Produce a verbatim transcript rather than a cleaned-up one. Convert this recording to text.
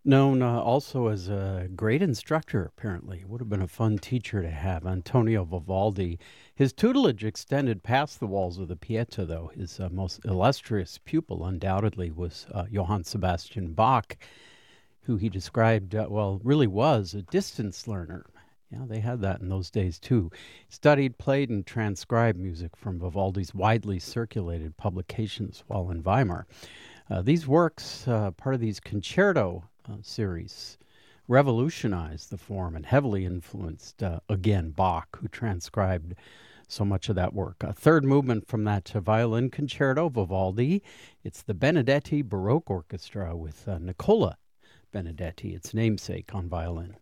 Known uh, also as a great instructor, apparently. Would have been a fun teacher to have, Antonio Vivaldi. His tutelage extended past the walls of the Pieta, though. His uh, most illustrious pupil, undoubtedly, was uh, Johann Sebastian Bach, who he described, uh, well, really was a distance learner. Yeah, they had that in those days too. Studied, played, and transcribed music from Vivaldi's widely circulated publications while in Weimar. Uh, these works, uh, part of these concerto uh, series, revolutionized the form and heavily influenced, uh, again, Bach, who transcribed so much of that work. A third movement from that uh, violin concerto, Vivaldi. It's the Benedetti Baroque Orchestra with uh, Nicola Benedetti, its namesake, on violin.